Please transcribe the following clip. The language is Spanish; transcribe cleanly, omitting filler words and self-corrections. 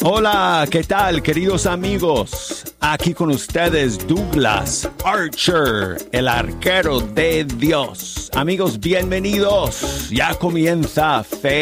Hola, ¿qué tal, queridos amigos? Aquí con ustedes Douglas Archer, el arquero de Dios. Amigos, bienvenidos. Ya comienza Fe